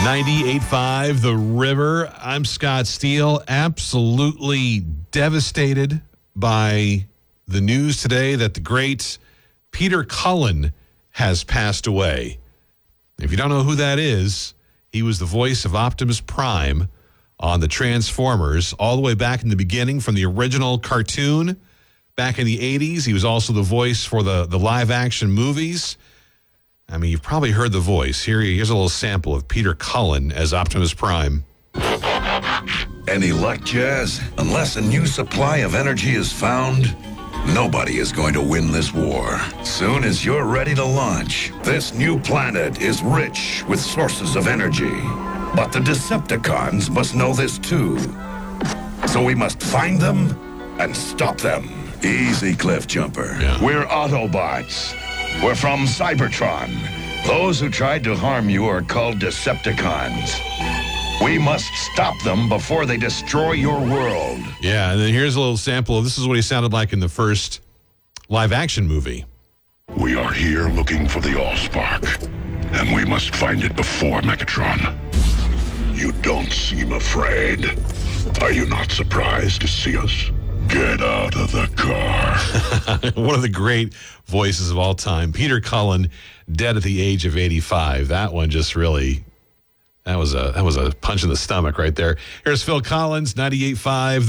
98.5 The River. I'm Scott Steele. Absolutely devastated by the news today that the great Peter Cullen has passed away. If you don't know who that is, he was the voice of Optimus Prime on the Transformers all the way back in the beginning from the original cartoon back in the 80s. He was also the voice for the live-action movies. I mean, you've probably heard the voice. Here's a little sample of Peter Cullen as Optimus Prime. Any luck, Jazz? Unless a new supply of energy is found, nobody is going to win this war. Soon as you're ready to launch, this new planet is rich with sources of energy. But the Decepticons must know this too. So we must find them and stop them. Easy, Cliff Jumper. Yeah. We're Autobots. We're from Cybertron. Those who tried to harm you are called Decepticons. We must stop them before they destroy your world. Yeah, and then here's a little sample of this is what he sounded like in the first live-action movie. We are here looking for the Allspark, and we must find it before Megatron. You don't seem afraid. Are you not surprised to see us? Get out of the car. One of the great voices of all time. Peter Cullen, dead at the age of 85. That one just really, that was a punch in the stomach right there. Here's Phil Collins, 98.5.